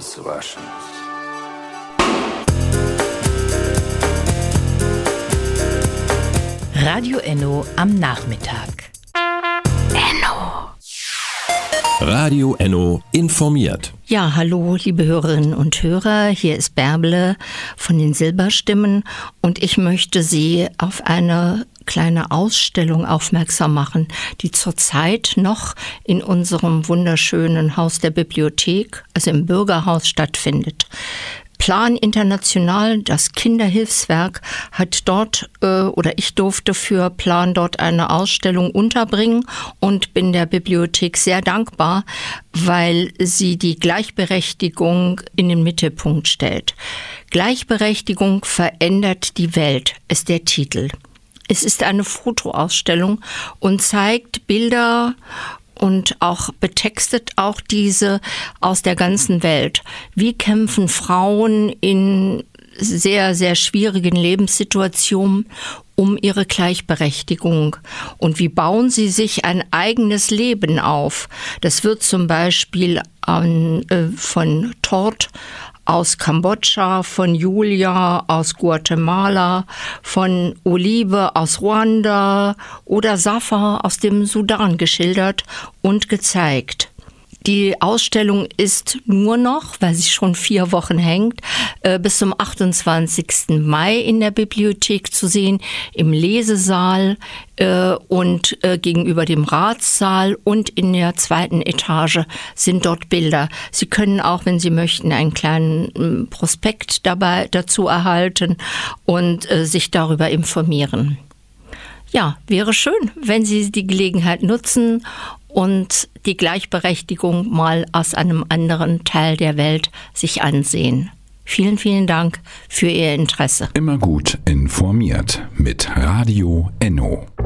auswaschen. Radio Enno am Nachmittag. Radio Enno informiert. Ja, hallo, liebe Hörerinnen und Hörer, hier ist Bärbele von den Silberstimmen und ich möchte Sie auf eine kleine Ausstellung aufmerksam machen, die zurzeit noch in unserem wunderschönen Haus der Bibliothek, also im Bürgerhaus, stattfindet. Plan International, das Kinderhilfswerk, hat dort, ich durfte für Plan dort eine Ausstellung unterbringen und bin der Bibliothek sehr dankbar, weil sie die Gleichberechtigung in den Mittelpunkt stellt. Gleichberechtigung verändert die Welt, ist der Titel. Es ist eine Fotoausstellung und zeigt Bilder und auch betextet auch diese aus der ganzen Welt. Wie kämpfen Frauen in sehr, sehr schwierigen Lebenssituationen um ihre Gleichberechtigung und wie bauen sie sich ein eigenes Leben auf? Das wird zum Beispiel von Tort aus Kambodscha, von Julia aus Guatemala, von Olive aus Ruanda oder Safa aus dem Sudan geschildert und gezeigt. Die Ausstellung ist nur noch, weil sie schon 4 Wochen hängt, bis zum 28. Mai in der Bibliothek zu sehen, im Lesesaal und gegenüber dem Ratssaal und in der 2. Etage sind dort Bilder. Sie können auch, wenn Sie möchten, einen kleinen Prospekt dazu erhalten und sich darüber informieren. Ja, wäre schön, wenn Sie die Gelegenheit nutzen und die Gleichberechtigung mal aus einem anderen Teil der Welt sich ansehen. Vielen, vielen Dank für Ihr Interesse. Immer gut informiert mit Radio Enno.